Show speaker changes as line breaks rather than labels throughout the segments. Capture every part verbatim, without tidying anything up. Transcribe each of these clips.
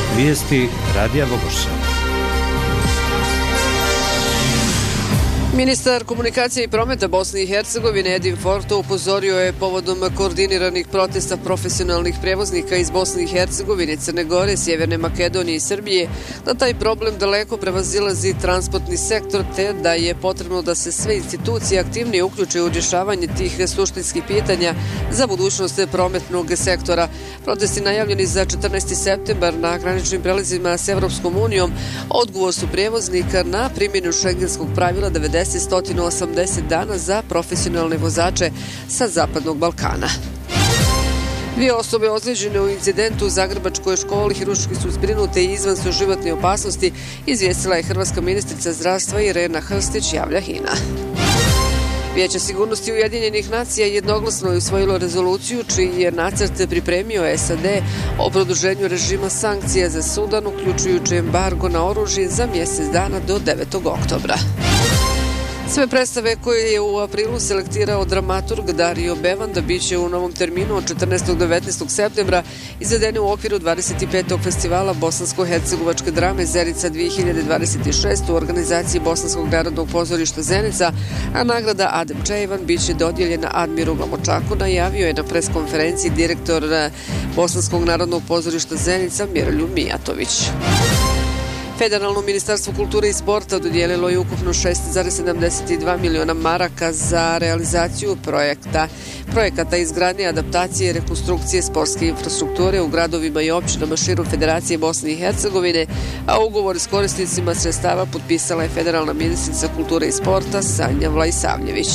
Vijesti Radija Vogošća.
Ministar komunikacije i prometa Bosne i Hercegovine Edin Forto upozorio je povodom koordiniranih protesta profesionalnih prevoznika iz Bosne i Hercegovine, Crne Gore, Sjeverne Makedonije i Srbije da taj problem daleko prevazilazi transportni sektor te da je potrebno da se sve institucije aktivnije uključe u rješavanje tih suštinskih pitanja za budućnost prometnog sektora. Protesti najavljeni za četrnaesti septembar na graničnim prelazima s Evropskom unijom odgovor su prevoznika na primjenu šengenskog pravila devedeset do osamdeset dana za profesionalne vozače sa Zapadnog Balkana. Dvije osobe ozlijeđene u incidentu u Zagrebačkoj školi hirurški su zbrinute i izvan su životne opasnosti, izvijestila je hrvatska ministrica zdravstva Irena Hrstić, javlja HINA. Vijeće sigurnosti Ujedinjenih nacija jednoglasno je usvojilo rezoluciju čiji je nacrt pripremio S A D o produženju režima sankcija za Sudan, uključujući embargo na oružje za mjesec dana do devetog oktobra. Sve predstave koje je u aprilu selektirao dramaturg Dario Bevanda bit će u novom terminu od četrnaestog do devetnaestog septembra izvedene u okviru dvadeset petog festivala Bosansko-hercegovačke drame Zenica dvije hiljade dvadeset šest u organizaciji Bosanskog narodnog pozorišta Zenica, a nagrada Adem Čejevan bit će dodijeljena Admiru Glamočaku, najavio je na preskonferenciji direktor Bosanskog narodnog pozorišta Zenica Miroljub Mijatović. Federalno ministarstvo kulture i sporta dodijelilo je ukupno šest zarez sedamdeset dva miliona maraka za realizaciju projekta, projekata izgradnje, adaptacije i rekonstrukcije sportske infrastrukture u gradovima i općinama širom Federacije Bosne i Hercegovine, a ugovor s korisnicima sredstava potpisala je federalna ministrica kulture i sporta Sanja Vlajsavljević.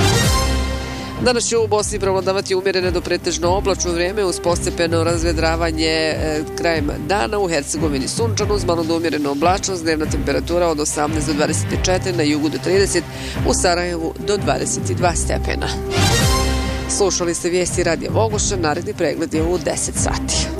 Danas će u Bosni prevladavati umjereno do pretežno oblačno vrijeme uz postepeno razvedravanje e, krajem dana. U Hercegovini sunčano uz malo do umjereno oblačnost, dnevna temperatura od osamnaest do dvadeset četiri, na jugu do trideset, u Sarajevu do dvadeset dva stepena. Slušali ste vijesti Radija Vogošća, naredni pregled je u deset sati.